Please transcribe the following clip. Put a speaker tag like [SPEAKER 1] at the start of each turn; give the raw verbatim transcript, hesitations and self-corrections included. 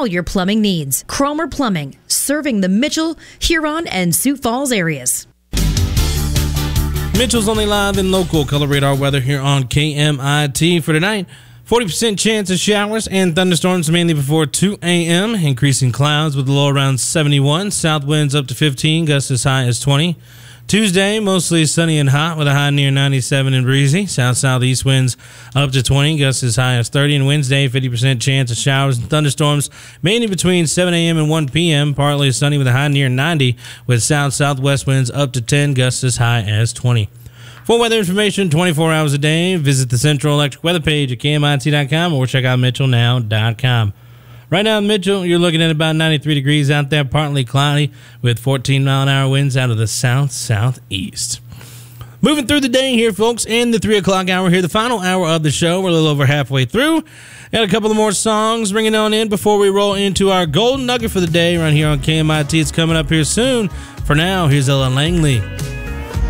[SPEAKER 1] all your plumbing needs. Cromer Plumbing, serving the Mitchell, Huron, and Sioux Falls areas.
[SPEAKER 2] Mitchell's only live and local color radar weather here on K M I T for tonight. forty percent chance of showers and thunderstorms mainly before two a.m. Increasing clouds with a low around seventy-one. South winds up to fifteen, gusts as high as twenty. Tuesday, mostly sunny and hot with a high near ninety-seven and breezy. South-southeast winds up to twenty, gusts as high as thirty. And Wednesday, fifty percent chance of showers and thunderstorms, mainly between seven a.m. and one p.m. Partly sunny with a high near ninety, with south-southwest winds up to ten, gusts as high as twenty. For weather information twenty-four hours a day, visit the Central Electric weather page at K M I T dot com or check out Mitchell Now dot com. Right now in Mitchell, you're looking at about ninety-three degrees out there, partly cloudy with fourteen mile an hour winds out of the south-southeast. Moving through the day here, folks, in the three o'clock hour here, the final hour of the show. We're a little over halfway through. Got a couple of more songs ringing on in before we roll into our golden nugget for the day right here on K M I T. It's coming up here soon. For now, here's Ella Langley.